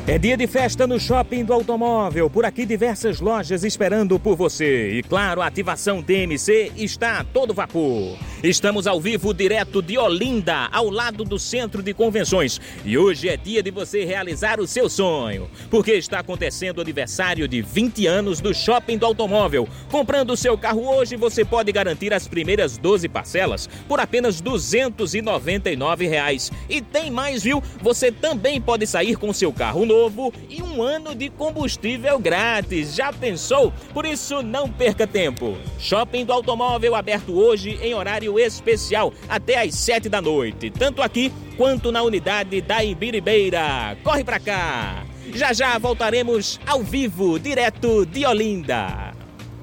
É dia de festa no Shopping do Automóvel. Por aqui diversas lojas esperando por você. E claro, a ativação TMC está a todo vapor. Estamos ao vivo direto de Olinda, ao lado do Centro de Convenções. E hoje é dia de você realizar o seu sonho. Porque está acontecendo o aniversário de 20 anos do Shopping do Automóvel. Comprando o seu carro hoje, você pode garantir as primeiras 12 parcelas por apenas R$ 299. E tem mais, viu? Você também pode sair com seu carro novo e 1 ano de combustível grátis. Já pensou? Por isso, não perca tempo. Shopping do Automóvel aberto hoje em horário especial até às 7 da noite, tanto aqui quanto na unidade da Imbiribeira. Corre pra cá! Já já voltaremos ao vivo, direto de Olinda.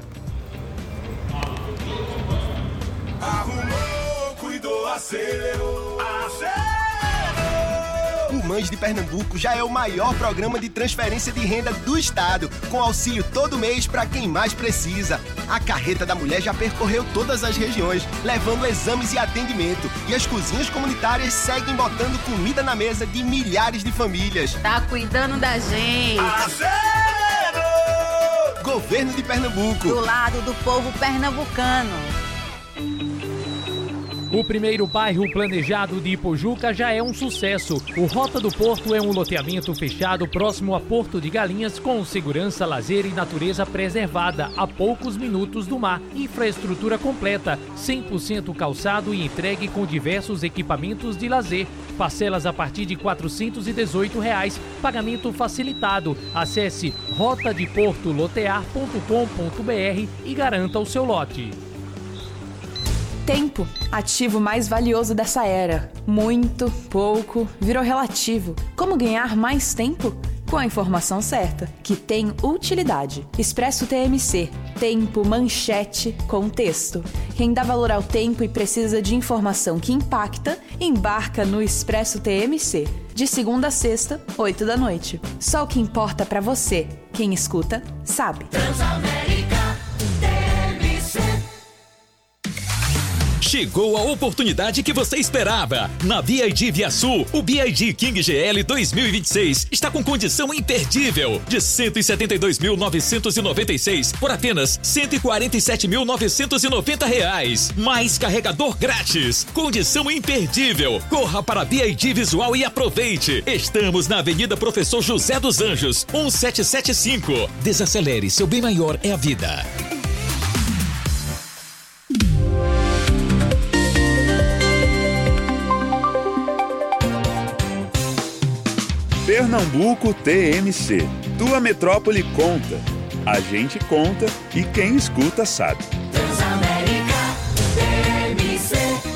Arrumou, cuidou, acelerou. O Mães de Pernambuco já é o maior programa de transferência de renda do estado, com auxílio todo mês para quem mais precisa. A Carreta da Mulher já percorreu todas as regiões, levando exames e atendimento. E as cozinhas comunitárias seguem botando comida na mesa de milhares de famílias. Tá cuidando da gente. Governo de Pernambuco. Do lado do povo pernambucano. O primeiro bairro planejado de Ipojuca já é um sucesso. O Rota do Porto é um loteamento fechado próximo a Porto de Galinhas com segurança, lazer e natureza preservada a poucos minutos do mar. Infraestrutura completa, 100% calçado e entregue com diversos equipamentos de lazer. Parcelas a partir de R$ 418, pagamento facilitado. Acesse rotadeportolotear.com.br e garanta o seu lote. Tempo, ativo mais valioso dessa era. Muito, pouco, virou relativo. Como ganhar mais tempo? Com a informação certa, que tem utilidade. Expresso TMC. Tempo, manchete, contexto. Quem dá valor ao tempo e precisa de informação que impacta, embarca no Expresso TMC. De segunda a sexta, 8 da noite. Só o que importa pra você. Quem escuta, sabe. Transamérica TMC. Chegou a oportunidade que você esperava. Na BYD Viasul, o BYD King GL 2026 está com condição imperdível de R$ 172.996 por apenas R$ 147.990. Mais carregador grátis. Condição imperdível. Corra para a BYD Visual e aproveite. Estamos na Avenida Professor José dos Anjos, 1775. Desacelere, seu bem maior é a vida. Pernambuco TMC. Tua metrópole conta. A gente conta e quem escuta sabe. Transamérica TMC.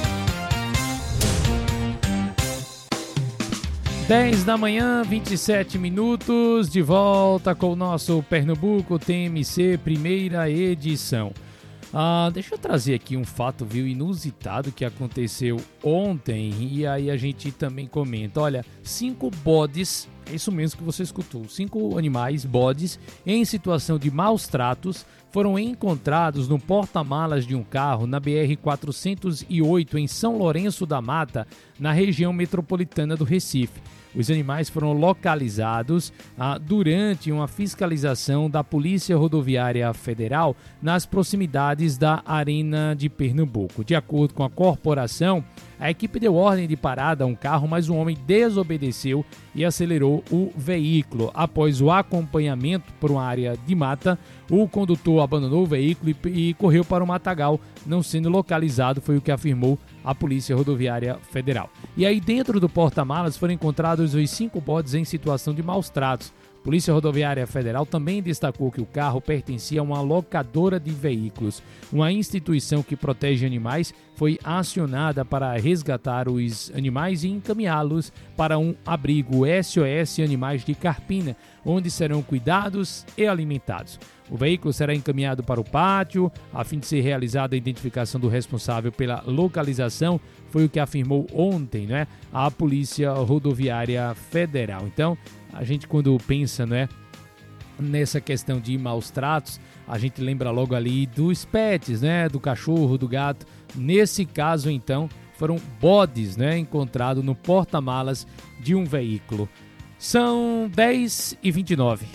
10 da manhã, 27 minutos, de volta com o nosso Pernambuco TMC, primeira edição. Deixa eu trazer aqui um fato, inusitado que aconteceu ontem, e aí a gente também comenta. Olha, 5 bodes, é isso mesmo que você escutou, 5 animais, bodes, em situação de maus tratos, foram encontrados no porta-malas de um carro na BR-408 em São Lourenço da Mata, na região metropolitana do Recife. Os animais foram localizados durante uma fiscalização da Polícia Rodoviária Federal nas proximidades da Arena de Pernambuco. De acordo com a corporação, a equipe deu ordem de parada a um carro, mas um homem desobedeceu e acelerou o veículo. Após o acompanhamento por uma área de mata, o condutor abandonou o veículo e correu para o matagal, não sendo localizado, foi o que afirmou a Polícia Rodoviária Federal. E aí dentro do porta-malas foram encontrados os 5 bodes em situação de maus tratos. Polícia Rodoviária Federal também destacou que o carro pertencia a uma locadora de veículos. Uma instituição que protege animais foi acionada para resgatar os animais e encaminhá-los para um abrigo SOS Animais de Carpina, onde serão cuidados e alimentados. O veículo será encaminhado para o pátio, a fim de ser realizada a identificação do responsável pela localização, foi o que afirmou ontem, a Polícia Rodoviária Federal. Então, a gente quando pensa, nessa questão de maus tratos, a gente lembra logo ali dos pets, do cachorro, do gato. Nesse caso, então, foram bodes, encontrados no porta-malas de um veículo. São 10h29.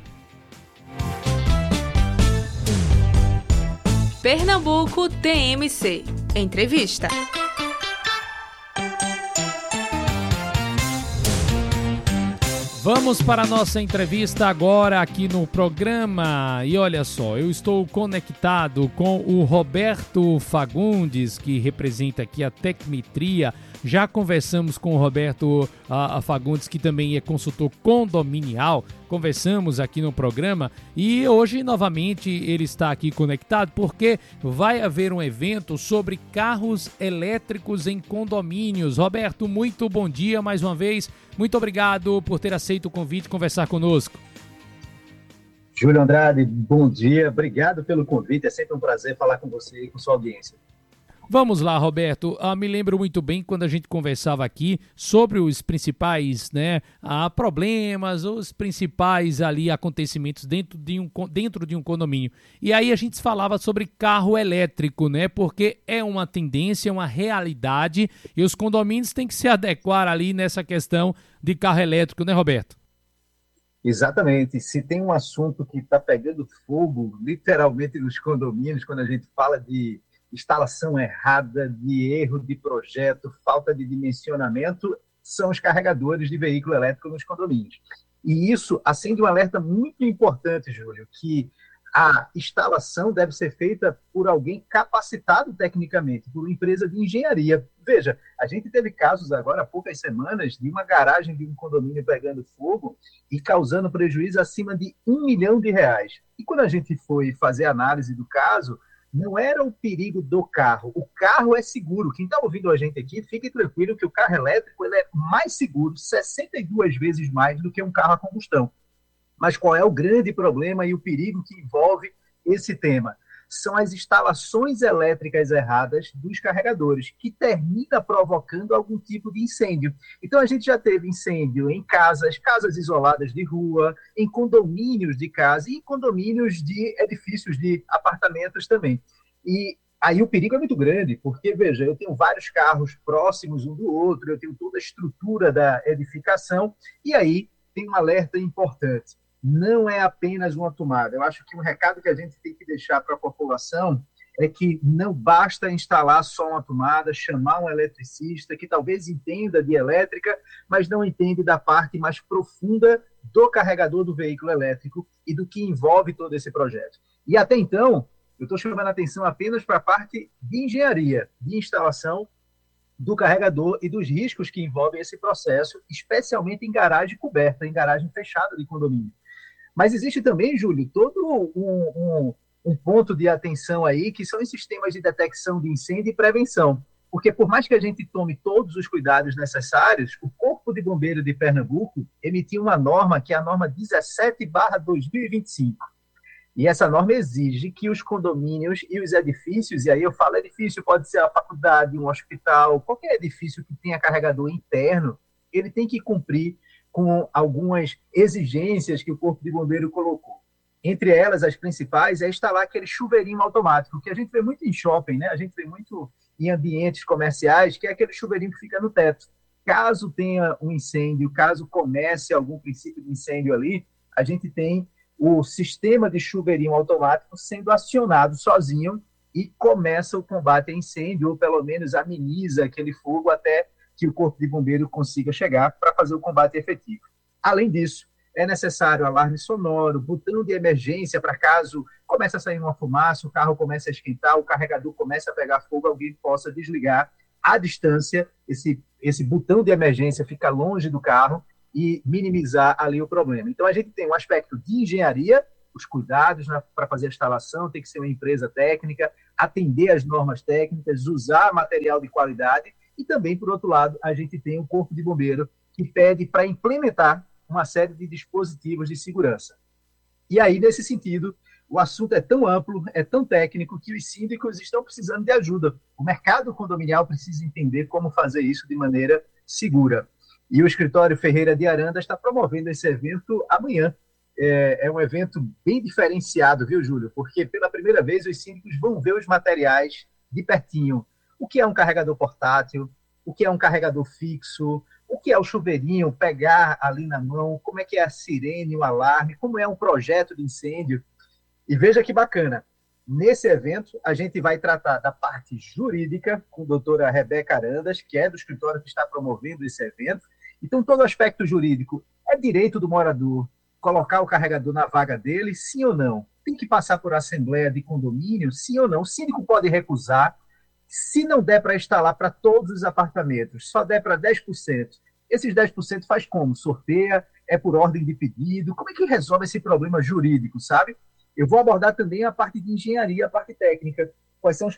Pernambuco TMC. Entrevista. Vamos para a nossa entrevista agora aqui no programa. E olha só, eu estou conectado com o Roberto Fagundes, que representa aqui a Tecmetria. Já conversamos com o Roberto Fagundes, que também é consultor condominial. Conversamos aqui no programa e hoje novamente ele está aqui conectado porque vai haver um evento sobre carros elétricos em condomínios. Roberto, muito bom dia mais uma vez. Muito obrigado por ter aceito o convite de conversar conosco. Júlio Andrade, bom dia. Obrigado pelo convite. É sempre um prazer falar com você e com sua audiência. Vamos lá, Roberto. Me lembro muito bem quando a gente conversava aqui sobre os principais problemas, os principais ali acontecimentos dentro de um condomínio. E aí a gente falava sobre carro elétrico, né? Porque é uma tendência, uma realidade e os condomínios têm que se adequar ali nessa questão de carro elétrico, né, Roberto? Exatamente. Se tem um assunto que está pegando fogo, literalmente, nos condomínios, quando a gente fala de instalação errada, de erro de projeto, falta de dimensionamento, são os carregadores de veículo elétrico nos condomínios. E isso acende um alerta muito importante, Júlio, que a instalação deve ser feita por alguém capacitado tecnicamente, por uma empresa de engenharia. Veja, a gente teve casos agora há poucas semanas de uma garagem de um condomínio pegando fogo e causando prejuízo acima de R$1 milhão. E quando a gente foi fazer a análise do caso, não era o perigo do carro. O carro é seguro. Quem está ouvindo a gente aqui, fique tranquilo que o carro elétrico ele é mais seguro, 62 vezes mais do que um carro a combustão. Mas qual é o grande problema e o perigo que envolve esse tema? São as instalações elétricas erradas dos carregadores, que termina provocando algum tipo de incêndio. Então, a gente já teve incêndio em casas isoladas de rua, em condomínios de casa e em condomínios de edifícios de apartamentos também. E aí o perigo é muito grande, porque, veja, eu tenho vários carros próximos um do outro, eu tenho toda a estrutura da edificação, e aí tem um alerta importante. Não é apenas uma tomada. Eu acho que um recado que a gente tem que deixar para a população é que não basta instalar só uma tomada, chamar um eletricista que talvez entenda de elétrica, mas não entende da parte mais profunda do carregador do veículo elétrico e do que envolve todo esse projeto. E até então, eu estou chamando a atenção apenas para a parte de engenharia, de instalação do carregador e dos riscos que envolvem esse processo, especialmente em garagem coberta, em garagem fechada de condomínio. Mas existe também, Júlio, todo um ponto de atenção aí, que são os sistemas de detecção de incêndio e prevenção. Porque por mais que a gente tome todos os cuidados necessários, o Corpo de Bombeiro de Pernambuco emitiu uma norma, que é a norma 17/2025. E essa norma exige que os condomínios e os edifícios, e aí eu falo edifício, pode ser a faculdade, um hospital, qualquer edifício que tenha carregador interno, ele tem que cumprir com algumas exigências que o Corpo de Bombeiro colocou. Entre elas, as principais, é instalar aquele chuveirinho automático, que a gente vê muito em shopping, né? A gente vê muito em ambientes comerciais, que é aquele chuveirinho que fica no teto. Caso tenha um incêndio, caso comece algum princípio de incêndio ali, a gente tem o sistema de chuveirinho automático sendo acionado sozinho e começa o combate a incêndio, ou pelo menos ameniza aquele fogo até que o Corpo de Bombeiro consiga chegar para fazer o combate efetivo. Além disso, é necessário alarme sonoro, botão de emergência para caso comece a sair uma fumaça, o carro comece a esquentar, o carregador comece a pegar fogo, alguém possa desligar à distância, esse botão de emergência fica longe do carro e minimizar ali o problema. Então, a gente tem um aspecto de engenharia, os cuidados para fazer a instalação, tem que ser uma empresa técnica, atender às normas técnicas, usar material de qualidade. E também, por outro lado, a gente tem um Corpo de Bombeiro que pede para implementar uma série de dispositivos de segurança. E aí, nesse sentido, o assunto é tão amplo, é tão técnico, que os síndicos estão precisando de ajuda. O mercado condominial precisa entender como fazer isso de maneira segura. E o Escritório Ferreira de Aranda está promovendo esse evento amanhã. É um evento bem diferenciado, viu, Júlio? Porque, pela primeira vez, os síndicos vão ver os materiais de pertinho. O que é um carregador portátil, o que é um carregador fixo, o que é o chuveirinho, pegar ali na mão, como é que é a sirene, o alarme, como é um projeto de incêndio. E veja que bacana, nesse evento a gente vai tratar da parte jurídica com a doutora Rebeca Arandas, que é do escritório que está promovendo esse evento. Então, todo o aspecto jurídico é direito do morador colocar o carregador na vaga dele, sim ou não? Tem que passar por assembleia de condomínio, sim ou não? O síndico pode recusar. Se não der para instalar para todos os apartamentos, só der para 10%, esses 10% faz como? Sorteia? É por ordem de pedido? Como é que resolve esse problema jurídico, sabe? Eu vou abordar também a parte de engenharia, a parte técnica. Quais são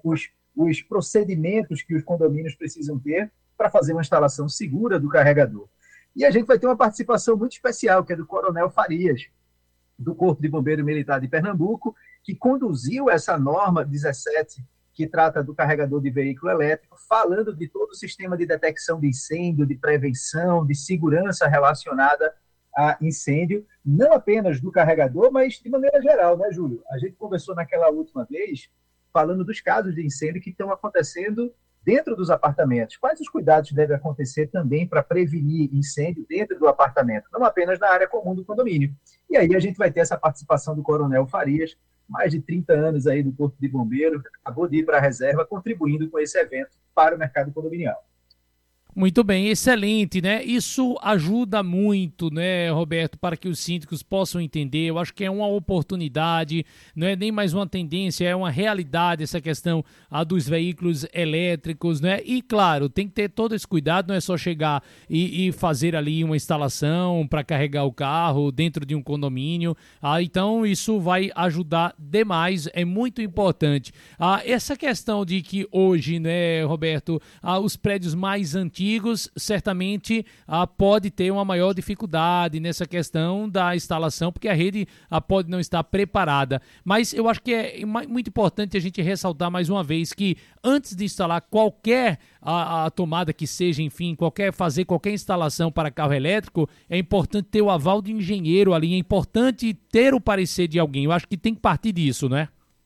os procedimentos que os condomínios precisam ter para fazer uma instalação segura do carregador. E a gente vai ter uma participação muito especial, que é do Coronel Farias, do Corpo de Bombeiro Militar de Pernambuco, que conduziu essa norma 17, que trata do carregador de veículo elétrico, falando de todo o sistema de detecção de incêndio, de prevenção, de segurança relacionada a incêndio, não apenas do carregador, mas de maneira geral, né, Júlio? A gente conversou naquela última vez falando dos casos de incêndio que estão acontecendo dentro dos apartamentos. Quais os cuidados devem acontecer também para prevenir incêndio dentro do apartamento, não apenas na área comum do condomínio. E aí a gente vai ter essa participação do Coronel Farias, mais de 30 anos aí do Corpo de Bombeiro, acabou de ir para a reserva, contribuindo com esse evento para o mercado condominial. Muito bem, excelente, né? Isso ajuda muito, né, Roberto, para que os síndicos possam entender. Eu acho que é uma oportunidade, não é nem mais uma tendência, é uma realidade essa questão dos veículos elétricos, né? E, claro, tem que ter todo esse cuidado, não é só chegar e fazer ali uma instalação para carregar o carro dentro de um condomínio. Então, isso vai ajudar demais, é muito importante. Essa questão de que hoje, né, Roberto, os prédios mais antigos certamente pode ter uma maior dificuldade nessa questão da instalação, porque a rede pode não estar preparada. Mas eu acho que é muito importante a gente ressaltar mais uma vez que antes de instalar qualquer a tomada que seja, enfim, fazer qualquer instalação para carro elétrico, é importante ter o aval de engenheiro ali, é importante ter o parecer de alguém. Eu acho que tem que partir disso, né?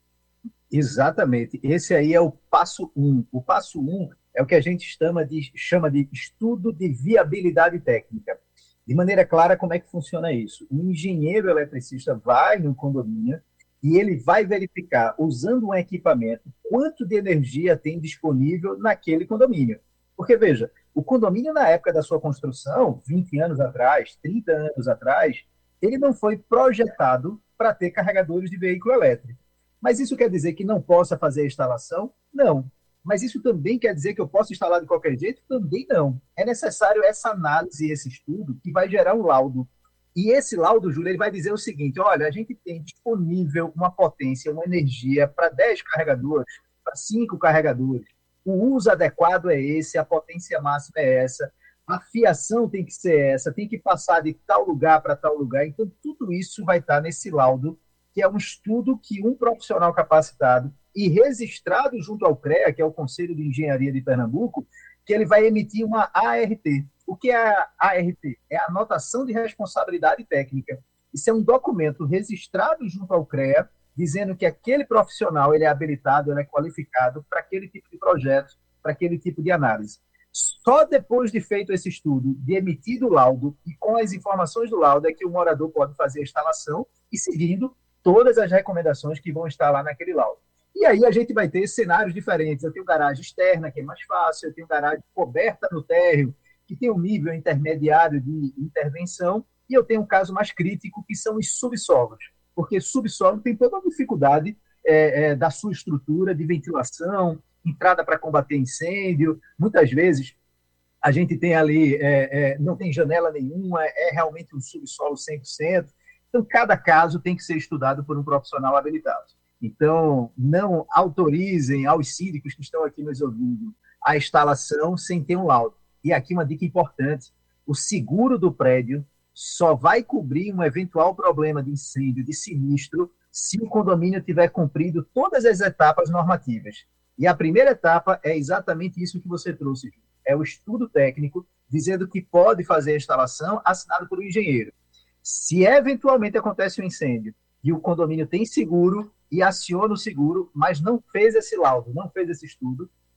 Exatamente. Esse aí é o passo 1. O passo 1 é o que a gente chama de estudo de viabilidade técnica. De maneira clara, como é que funciona isso? Um engenheiro eletricista vai no condomínio e ele vai verificar, usando um equipamento, quanto de energia tem disponível naquele condomínio. Porque, veja, o condomínio, na época da sua construção, 20 anos atrás, 30 anos atrás, ele não foi projetado para ter carregadores de veículo elétrico. Mas isso quer dizer que não possa fazer a instalação? Não. Mas isso também quer dizer que eu posso instalar de qualquer jeito? Também não. É necessário essa análise, esse estudo, que vai gerar um laudo. E esse laudo, Júlio, ele vai dizer o seguinte: olha, a gente tem disponível uma potência, uma energia para 10 carregadores, para 5 carregadores. O uso adequado é esse, a potência máxima é essa, a fiação tem que ser essa, tem que passar de tal lugar para tal lugar. Então, tudo isso vai estar nesse laudo, que é um estudo que um profissional capacitado e registrado junto ao CREA, que é o Conselho de Engenharia de Pernambuco, que ele vai emitir uma ART. O que é a ART? É a Anotação de Responsabilidade Técnica. Isso é um documento registrado junto ao CREA, dizendo que aquele profissional ele é habilitado, ele é qualificado para aquele tipo de projeto, para aquele tipo de análise. Só depois de feito esse estudo, de emitido o laudo, e com as informações do laudo, é que o morador pode fazer a instalação e seguindo todas as recomendações que vão estar lá naquele laudo. E aí a gente vai ter cenários diferentes. Eu tenho garagem externa, que é mais fácil, eu tenho garagem coberta no térreo, que tem um nível intermediário de intervenção, e eu tenho um caso mais crítico, que são os subsolos, porque subsolo tem toda a dificuldade da sua estrutura de ventilação, entrada para combater incêndio. Muitas vezes a gente tem ali, não tem janela nenhuma, é realmente um subsolo 100%. Então, cada caso tem que ser estudado por um profissional habilitado. Então, não autorizem aos síndicos que estão aqui nos ouvindo a instalação sem ter um laudo. E aqui uma dica importante: o seguro do prédio só vai cobrir um eventual problema de incêndio, de sinistro, se o condomínio tiver cumprido todas as etapas normativas. E a primeira etapa é exatamente isso que você trouxe, é o estudo técnico, dizendo que pode fazer a instalação, assinado por um engenheiro. Se eventualmente acontece um incêndio e o condomínio tem seguro e aciona o seguro, mas não fez esse laudo, não fez esse estudo,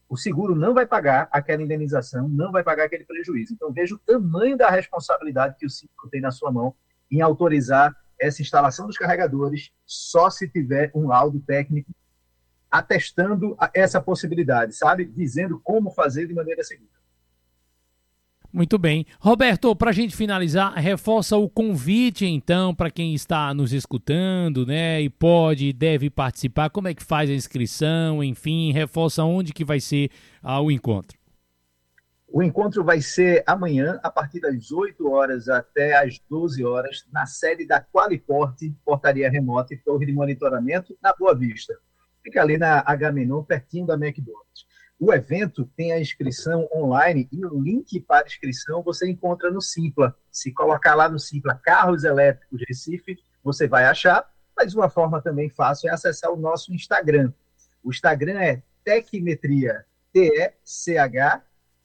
o seguro não vai pagar aquela indenização, não vai pagar aquele prejuízo. Então, veja o tamanho da responsabilidade que o síndico tem na sua mão em autorizar essa instalação dos carregadores só se tiver um laudo técnico atestando essa possibilidade, sabe? Dizendo como fazer de maneira segura. Muito bem. Roberto, para a gente finalizar, reforça o convite, então, para quem está nos escutando, né, e pode e deve participar. Como é que faz a inscrição? Enfim, reforça onde que vai ser o encontro. O encontro vai ser amanhã, a partir das 8 horas até as 12 horas, na sede da Qualiporte, Portaria Remota e Torre de Monitoramento, na Boa Vista. Fica ali na Agamenon, pertinho da McDonald's. O evento tem a inscrição online e o link para inscrição você encontra no Simpla. Se colocar lá no Simpla Carros Elétricos Recife, você vai achar, mas uma forma também fácil é acessar o nosso Instagram. O Instagram é Tecmetria, TECHMETRIA,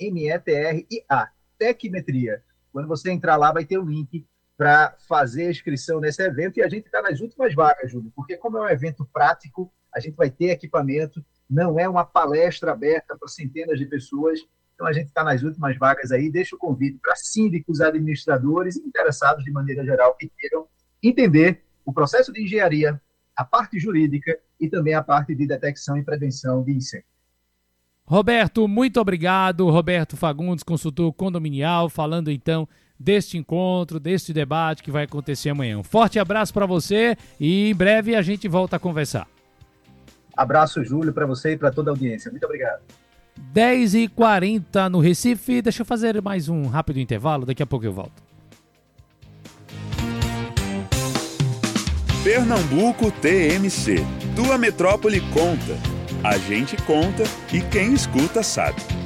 Tecmetria. Quando você entrar lá, vai ter o link para fazer a inscrição nesse evento e a gente está nas últimas vagas, Júlio, porque como é um evento prático, a gente vai ter equipamento, não é uma palestra aberta para centenas de pessoas, então a gente está nas últimas vagas aí, deixa o convite para síndicos, administradores e interessados de maneira geral que queiram entender o processo de engenharia, a parte jurídica e também a parte de detecção e prevenção de incêndio. Roberto, muito obrigado. Roberto Fagundes, consultor condominial, falando então deste encontro, deste debate que vai acontecer amanhã. Um forte abraço para você e em breve a gente volta a conversar. Abraço, Júlio, para você e para toda a audiência. Muito obrigado. 10h40 no Recife. Deixa eu fazer mais um rápido intervalo, daqui a pouco eu volto. Pernambuco TMC. Tua metrópole conta. A gente conta e quem escuta sabe.